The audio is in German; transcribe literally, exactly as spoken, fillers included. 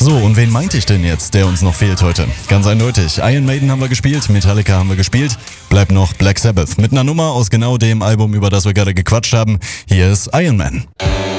So, und wen meinte ich denn jetzt, der uns noch fehlt heute? Ganz eindeutig. Iron Maiden haben wir gespielt, Metallica haben wir gespielt, bleibt noch Black Sabbath. Mit einer Nummer aus genau dem Album, über das wir gerade gequatscht haben. Hier ist Iron Man.